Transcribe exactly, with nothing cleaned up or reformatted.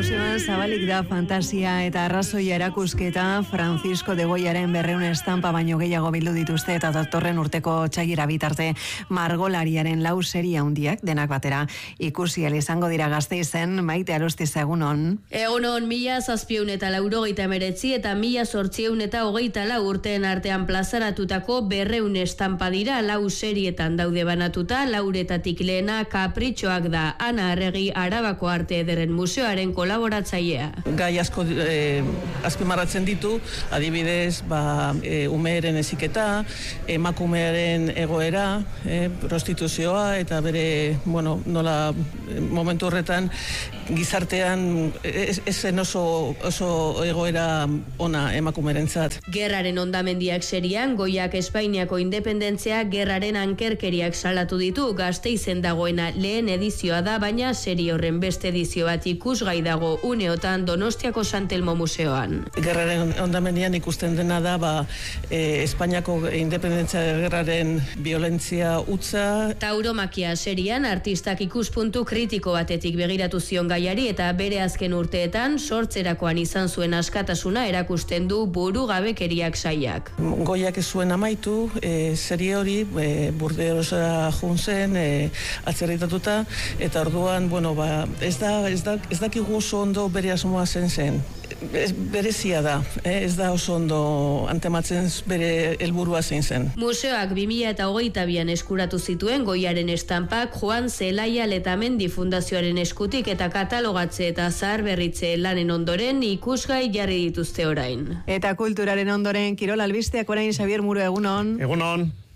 museoan zabalik da fantasia eta arrazoia erakusketa. Francisco de Goyaren berreun estampa baino gehiago bildu dituzte eta datorren urteko txagira bitarte margolariaren lau serie handiak denak batera ikusi ahal izango dira Gasteizen. Maite Arostiz, egunon. Egunon, mila zazpiehun eta laurogeita hemeretzi eta mila zortziehun eta hogeita lau urteen artean plazaratutako berreun estampa dira, lau serietan daude banatuta. Lauretatik lehena Kapritxoak da, Ana Arregi Arabako Arte Ederren Museoaren kolaboratzailea. Gai asko eh, azpimarratzen ditu, adibidez, ba, e, umearen heziketa, emakumearen egoera, e, prostituzioa eta bere, bueno, nola momentu horretan gizartean ez, ez zen oso, oso egoera ona emakumerentzat. Gerraren ondamendiak serian, Goiak Espainiako independentzia gerraren ankerkeriak salatu ditu. Gasteizen dagoena lehen edizioa da, baina serie horren beste edizio bat ikusgai dago uneotan Donostiako Santelmo Museoan. Gerraren ondamendian ikusten dena da ba, e, Espainiako independentzia gerraren violentzia utza. Tauromakia serian artistak ikuspuntu kritiko batetik begiratu zion gaiari eta bere azken urteetan sortzerakoan izan zuen askatasuna erakusten du burugabekeriak saiak. Goiak ez zuen amaitu, e, serie hori e, Burdeosera jun zen, e, atzerritatuta, eta orduan, bueno, ba, ez da, ez da, ez dakigu oso ondo bere asmoa zen zen. Ez, berezia da, eh? Ez da oso ondo antematzen bere helburua zein zen. Museoak bi mila hogeita bian eskuratu zituen Goiaren estampak Juan Zelaia Letamendi Fundazioaren eskutik eta katalogatze eta zaharberritze lanen ondoren ikusgai jarri dituzte orain. Eta kulturaren ondoren kirol albisteak orain Xabier Muro, egunon. Egunon.